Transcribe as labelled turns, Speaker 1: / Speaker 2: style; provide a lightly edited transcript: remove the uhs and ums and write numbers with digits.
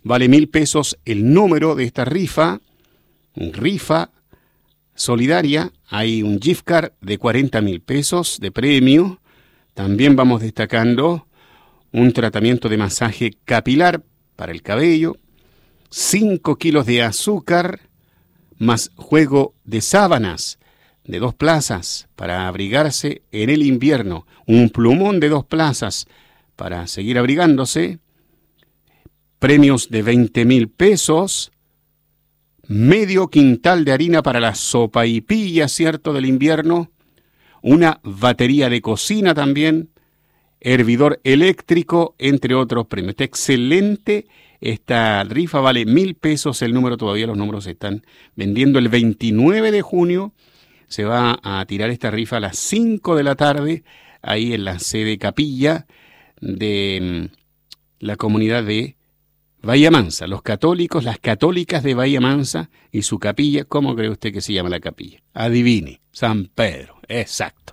Speaker 1: Vale 1.000 pesos el número de esta rifa solidaria. Hay un gift card de 40.000 pesos de premio. También vamos destacando un tratamiento de masaje capilar para el cabello, 5 kilos de azúcar, más juego de sábanas de 2 plazas para abrigarse en el invierno, un plumón de 2 plazas para seguir abrigándose, premios de 20.000 pesos, medio quintal de harina para la sopaipilla, ¿cierto?, del invierno, una batería de cocina también, hervidor eléctrico, entre otros premios. Está excelente. Esta rifa vale 1.000 pesos el número, todavía los números se están vendiendo. El 29 de junio se va a tirar esta rifa a las 5 de la tarde, ahí en la sede capilla de la comunidad de Bahía Mansa. Los católicos, las católicas de Bahía Mansa y su capilla. ¿Cómo cree usted que se llama la capilla? Adivine, San Pedro, exacto.